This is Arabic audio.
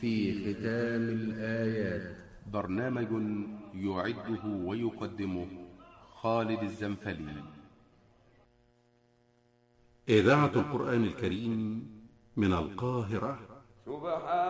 في ختام الآيات. برنامج يعده ويقدمه خالد الزنفلي. إذاعة القرآن الكريم من القاهرة. سبحان